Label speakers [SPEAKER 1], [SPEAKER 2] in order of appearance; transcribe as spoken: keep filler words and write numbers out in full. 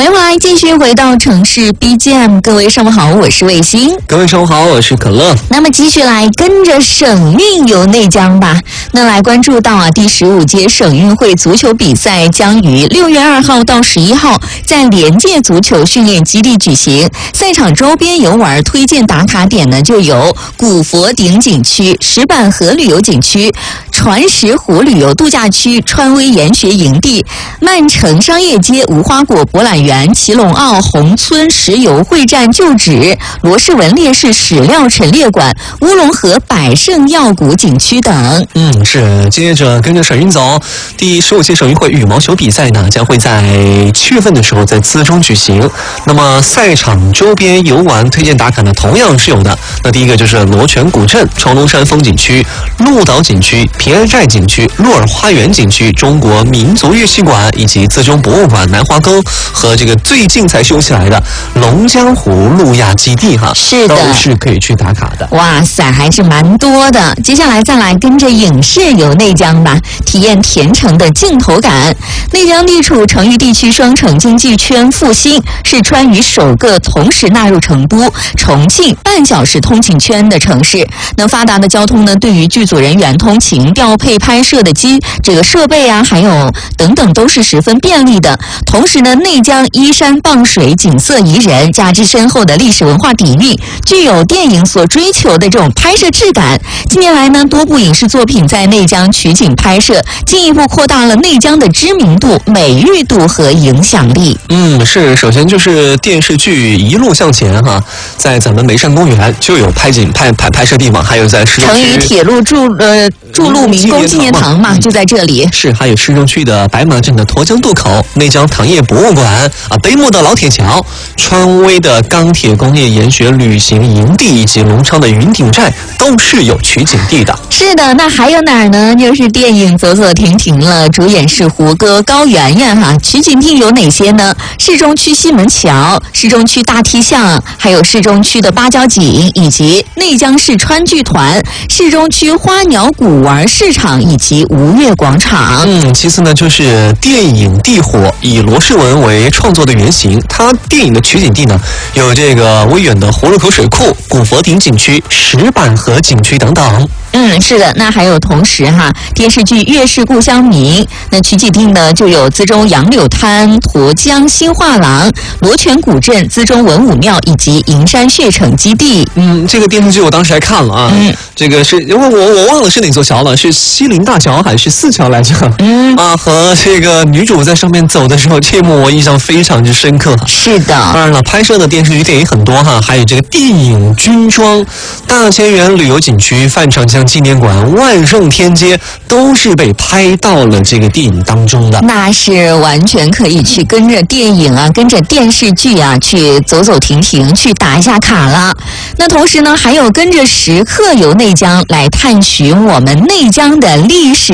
[SPEAKER 1] 欢迎回来，继续回到城市 B G M。各位上午好，我是卫星。
[SPEAKER 2] 各位上午好，我是可乐。
[SPEAKER 1] 那么继续来跟着省运游内江吧。那来关注到啊，第十五届省运会足球比赛将于六月二号到十一号在联界足球训练基地举行。赛场周边游玩推荐打卡点呢，就有古佛顶景区、石板河旅游景区、船石湖旅游度假区、川威研学营地、曼城商业街、无花果博览园、祁隆澳宏村石油会战旧址、罗氏文烈士史料陈列馆、乌龙河百胜药谷景区等。
[SPEAKER 2] 嗯，是。接着跟着省运走，第十五届省运会羽毛球比赛呢，将会在七月份的时候在资中举行。那么赛场周边游玩推荐打卡呢，同样是有的。那第一个就是罗泉古镇、崇龙山风景区、鹿岛景区、平安寨景区、鹿儿花园景区、中国民族乐器馆以及资中博物馆、南华沟和这个最近才修起来的龙江湖路亚基地哈，
[SPEAKER 1] 是的，
[SPEAKER 2] 都是可以去打卡的。
[SPEAKER 1] 哇塞，还是蛮多的。接下来再来跟着影视游内江吧，体验甜城的镜头感。内江地处成渝地区双城经济圈复兴，是川渝首个同时纳入成都、重庆半小时通勤圈的城市。那发达的交通呢，对于剧组人员通勤、调配拍摄的机这个设备啊，还有等等都是十分便利的。同时呢，内江依山傍水，景色宜人，加之深厚的历史文化底蕴，具有电影所追求的这种拍摄质感。近年来呢，多部影视作品在内江取景拍摄，进一步扩大了内江的知名度、美誉度和影响力。
[SPEAKER 2] 嗯，是。首先就是电视剧《一路向前》哈，在咱们梅山公园就有拍景拍拍拍摄地嘛，还有在市中区
[SPEAKER 1] 成渝铁路筑呃筑路民工纪念堂嘛，就在这里。
[SPEAKER 2] 是，还有市中区的白马镇的沱江渡口、内江糖业博物馆啊、碑木的老铁桥、川威的钢铁工业研学旅行营地以及隆昌的云顶寨都是有取景地的。
[SPEAKER 1] 是的，那还有哪儿呢？就是电影《走走停停》了，主演是胡歌、高圆圆哈。取景地有哪些呢？市中区西门桥、市中区大梯巷，还有市中区的芭蕉井，以及内江市川剧团、市中区花鸟古玩市场以及吴越广场。
[SPEAKER 2] 嗯，其次呢就是电影《地火》，以罗氏文为创作的原型，它电影的取景地呢有这个威远的葫芦口水库、古佛顶景区、石板河景区等等。
[SPEAKER 1] 嗯，是的，那还有同时哈，电视剧《月是故乡明》，那取景地呢就有资中杨柳滩、沱江新画廊、罗泉古镇、资中文武庙以及银山血城基地。
[SPEAKER 2] 嗯，这个电视剧我当时还看了啊，嗯，这个是因为我我忘了是哪座桥了，是西林大桥还是四桥来着？嗯啊，和这个女主在上面走的时候，这一幕我印象非常之深刻。
[SPEAKER 1] 是的，
[SPEAKER 2] 当然了，拍摄的电视剧电影很多哈，还有这个电影军装、大千园旅游景区、范长江纪念馆、万盛天街都是被拍到了这个电影当中的。
[SPEAKER 1] 那是完全可以去跟着电影啊，跟着电视剧啊去走走停停，去打一下卡了。那同时呢，还有跟着时刻游内江来探寻我们内江的历史